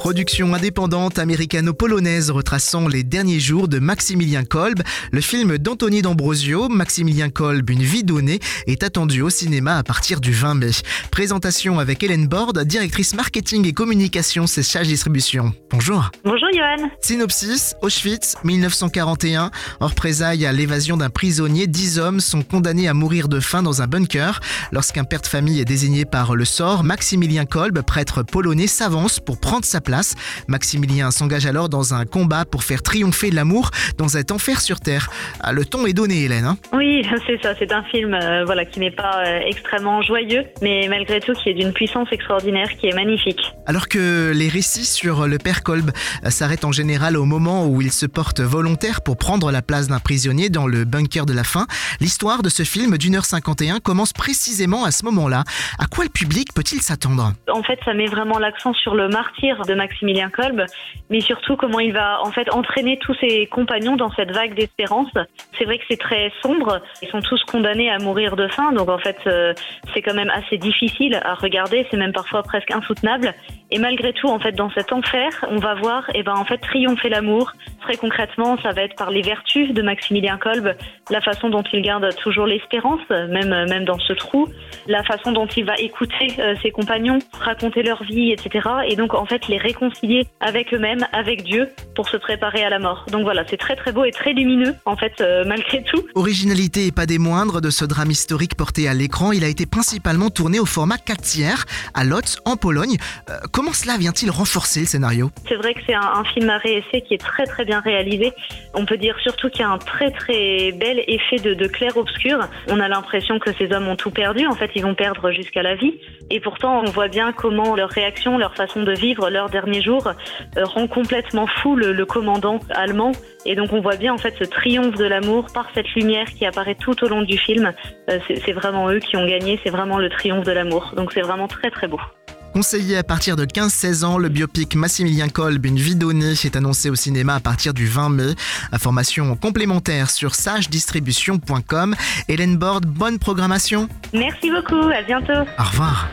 Production indépendante américano-polonaise retraçant les derniers jours de Maximilien Kolbe. Le film d'Anthony D'Ambrosio, Maximilien Kolbe, une vie donnée, est attendu au cinéma à partir du 20 mai. Présentation avec Hélène Borde, directrice marketing et communication chez Sage Distribution. Bonjour. Bonjour Johan. Synopsis, Auschwitz, 1941. En représailles à l'évasion d'un prisonnier, 10 hommes sont condamnés à mourir de faim dans un bunker. Lorsqu'un père de famille est désigné par le sort, Maximilien Kolbe, prêtre polonais, s'avance pour prendre sa place. Maximilien s'engage alors dans un combat pour faire triompher l'amour dans cet enfer sur terre. Le ton est donné, Hélène. Oui, c'est ça. C'est un film qui n'est pas extrêmement joyeux, mais malgré tout qui est d'une puissance extraordinaire, qui est magnifique. Alors que les récits sur le père Kolbe s'arrêtent en général au moment où il se porte volontaire pour prendre la place d'un prisonnier dans le bunker de la faim, l'histoire de ce film d'1h51 commence précisément à ce moment-là. À quoi le public peut-il s'attendre ? En fait, ça met vraiment l'accent sur le martyre de Maximilien Kolbe, mais surtout comment il va entraîner tous ses compagnons dans cette vague d'espérance. C'est vrai que c'est très sombre, ils sont tous condamnés à mourir de faim, donc c'est quand même assez difficile à regarder, c'est même parfois presque insoutenable. Et malgré tout, dans cet enfer, on va voir triompher l'amour. Très concrètement, ça va être par les vertus de Maximilien Kolbe, la façon dont il garde toujours l'espérance, même dans ce trou, la façon dont il va écouter ses compagnons, raconter leur vie, etc. Et donc les réconcilier avec eux-mêmes, avec Dieu, pour se préparer à la mort. Donc voilà, c'est très très beau et très lumineux, malgré tout. Originalité et pas des moindres de ce drame historique porté à l'écran, il a été principalement tourné au format 4/3 à Łódź, en Pologne. Comment cela vient-il renforcer le scénario ? C'est vrai que c'est un film arrêt essai qui est très très bien réalisé. On peut dire surtout qu'il y a un très très bel effet de clair-obscur. On a l'impression que ces hommes ont tout perdu. Ils vont perdre jusqu'à la vie. Et pourtant, on voit bien comment leur réaction, leur façon de vivre leurs derniers jours rend complètement fou le commandant allemand. Et donc on voit bien ce triomphe de l'amour par cette lumière qui apparaît tout au long du film. C'est vraiment eux qui ont gagné, c'est vraiment le triomphe de l'amour. Donc c'est vraiment très très beau. Conseillé à partir de 15-16 ans, le biopic Maximilien Kolbe, une vie donnée, est annoncé au cinéma à partir du 20 mai. Informations complémentaires sur sagedistribution.com. Hélène Borde, bonne programmation. Merci beaucoup, à bientôt. Au revoir.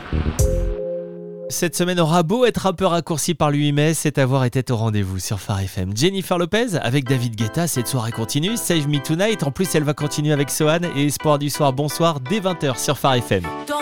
Cette semaine aura beau être un peu raccourcie par le 8 mai, c'est avoir été au rendez-vous sur Phare FM. Jennifer Lopez avec David Guetta, cette soirée continue. Save Me Tonight, en plus elle va continuer avec Sohan et Espoir du soir, bonsoir, dès 20h sur Phare FM.